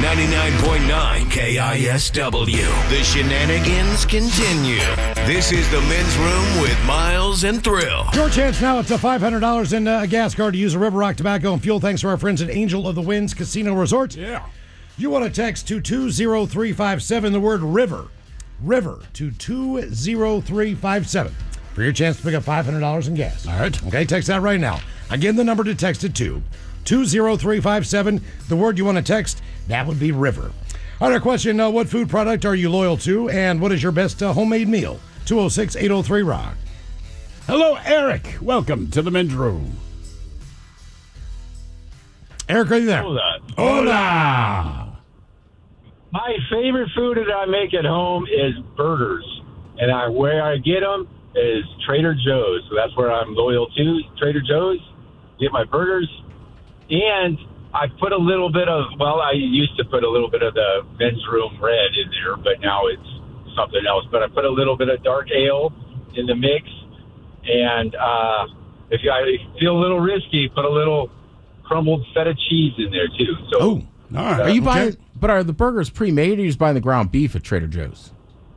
99.9 KISW. The shenanigans continue. This is the Men's Room with Miles and Thrill. Your chance now. It's a $500 in a gas card to use a River Rock Tobacco and Fuel. Thanks to our friends at Angel of the Winds Casino Resort. Yeah. You want to text to 20357 the word river. River to 20357 for your chance to pick up $500 in gas. All right. Okay, text that right now. Again, the number to text it to 20357. The word you want to text, that would be river. All right, our question, what food product are you loyal to, and what is your best homemade meal? 206-803-ROCK. Hello, Eric. Welcome to the Men's Room. Eric, are you there? Hola. My favorite food that I make at home is burgers, and where I get them is Trader Joe's. So that's where I'm loyal to, Trader Joe's. Get my burgers, and I put a little bit of, I used to put a little bit of the Men's Room red in there, but now it's something else. But I put a little bit of dark ale in the mix, and if I feel a little risky, put a little crumbled feta cheese in there too. So, all right. Are you buying? But are the burgers pre-made, or are you just buying the ground beef at Trader Joe's?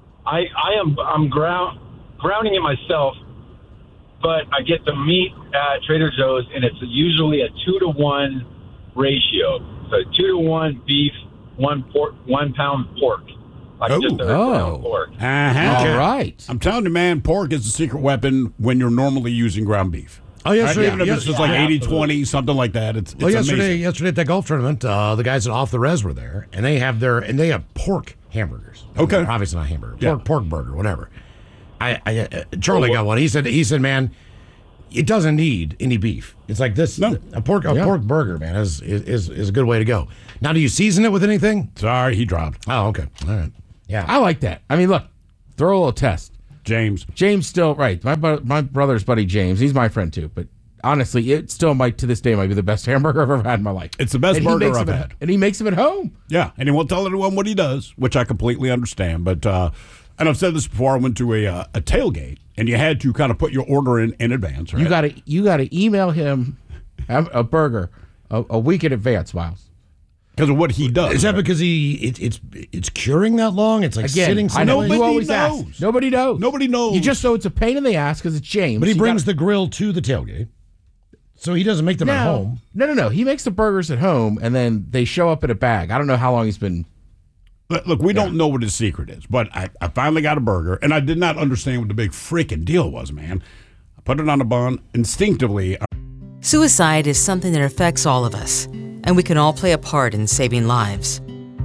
I'm grounding it myself, but I get the meat at Trader Joe's, and it's usually a 2-to-1 ratio. So 2-to-1 beef, 1 pound pork. Like just a pound pork. Uh-huh. All right. I'm telling you, man, pork is a secret weapon when you're normally using ground beef. Oh, yesterday, Even if it's just like 80-20, something like that. It's yesterday amazing. at that golf tournament, the guys at Off the Res were there, and they have pork hamburgers. Okay. Obviously not hamburger. Yeah. Pork burger, whatever. Charlie got one. He said, man, it doesn't need any beef. It's like this. No. A pork burger, man, is a good way to go. Now, do you season it with anything? Sorry, he dropped. Oh, okay. All right. Yeah. I like that. I mean, look, throw a little test. James still, right. My brother's buddy James, he's my friend too, but honestly, it still to this day might be the best hamburger I've ever had in my life. It's the best burger I've had. And he makes them at home. Yeah, and he won't tell anyone what he does, which I completely understand. But, and I've said this before, I went to a tailgate, and you had to kind of put your order in advance, right? You got to email him a burger a week in advance, Miles. Because of what he does. Is that because it's curing that long? It's like sitting I know someplace? you always knows. ask. Nobody knows. Nobody knows. You just know it's a pain in the ass because it's James. But he brings the grill to the tailgate, so he doesn't make them at home. No. He makes the burgers at home, and then they show up in a bag. I don't know how long he's been. Look, we don't know what his secret is, but I finally got a burger, and I did not understand what the big freaking deal was, man. I put it on a bun instinctively. Suicide is something that affects all of us, and we can all play a part in saving lives.